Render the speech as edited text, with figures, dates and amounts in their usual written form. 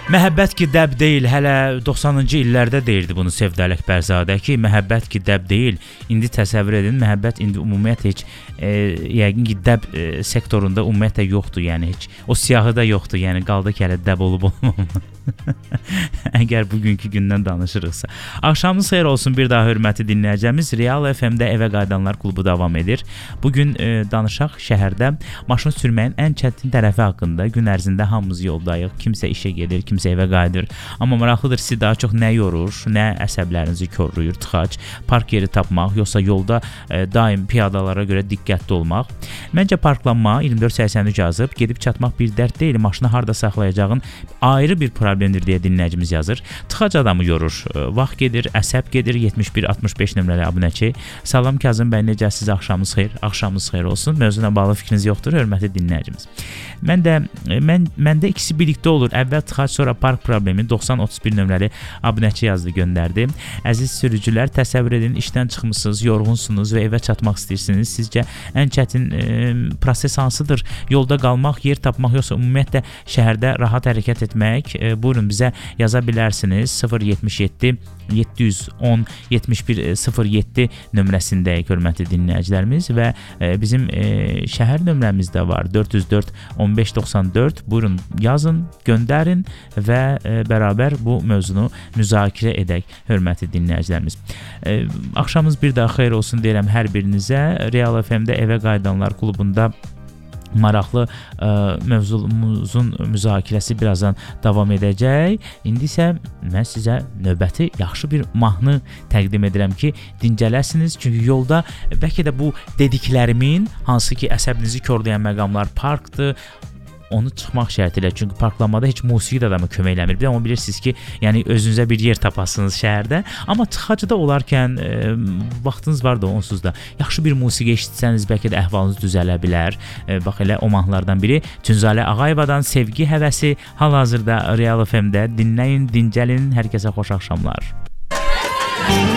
Məhəbbət ki dəb deyil, hələ 90-cı illərdə deyirdi bunu Sevda Ələkbərzadə ki, məhəbbət ki dəb deyil. İndi təsəvvür edin, məhəbbət indi ümumiyyətlə heç yəqin ki dəb sektorunda ümumiyyətlə yoxdur, yəni heç o siyahıda yoxdur, yəni qaldı ki hələ dəb olub olmamalı. Əgər bugünkü gündən danışırıqsa. Axşamınız xeyir olsun bir daha hörmətli dinləyəcəyimiz. Real FM-də Evə Qayıdanlar klubu davam edir. Bugün danışaq şəhərdə maşın sürməyin ən çətin tərəfi haqqında. Gün ərzində hamımız yoldayıq. Kimsə işə gedir, kimsə evə qayıdır. Amma maraqlıdır, sizi daha çox nə yorur, nə əsəblərinizi korlayır, tıxac, park yeri tapmaq, yoxsa yolda daim piyadalara görə diqqətli olmaq. Məncə parklanma 24-83 yazıb, gedib çatmaq bir dərd deyil, maşını harda saxlayacağın ayrı bir problemdir deyə dinləyicimiz yazır. Tıxac adamı yorur, vaxt gedir, əsəb gedir. 71-65 nömrəli abunəçi. Salam Kazım bəy, necəsiz? Axşamınız xeyir. Axşamınız xeyir olsun. Mövzuna bağlı fikriniz yoxdur, hörmətli dinləyicimiz. Məndə ikisi birlikdə olur. Əvvəl tıxac, sonra park problemi. 90-31 nömrəli abunəçi yazdı, göndərdi. Əziz sürücülər, təsəvvür edin, işdən çıxmısınız, yorğunsunuz və evə çatmaq istəyirsiniz. Sizcə ən çətin proses hansıdır? Yolda qalmaq, yer tapmaq, yoxsa ümumiyyətlə şəhərdə rahat hərəkət etmək? Buyurun bizə yaza bilərsiniz. 077 710 71 07 nömrəsindəyik hörmətli dinləyicilərimiz və bizim şəhər nömrəmiz də var. 404 1594. Buyurun yazın, göndərin və bərabər bu mövzunu müzakirə edək hörmətli dinləyicilərimiz. Axşamınız bir daha xeyir olsun deyirəm hər birinizə. Real FM-də Evə Qayıdanlar klubunda maraqlı mövzumuzun müzakirəsi birazdan davam edəcək. İndi isə mən sizə növbəti yaxşı bir mahnı təqdim edirəm ki, dincələsiniz. Çünki yolda bəlkə də bu dediklərimin, hansı ki əsəbinizi korlayan məqamlar parkdır, onu çıxmaq şərti ilə. Çünki parklanmada heç musiqi də adamı kömək eləmir. Bir də onu bilirsiniz ki, yəni özünüzə bir yer tapasınız şəhərdə. Amma tıxacda olarkən vaxtınız var da onsuz da yaxşı bir musiqi eşitsəniz bəlkə də əhvalınız düzələ bilər. Bax elə o mahnılardan biri Tünzalə Ağayevadan Sevgi Həvəsi hal-hazırda Real FM-də dinləyin, dincəlin. Hər kəsə xoş axşamlar.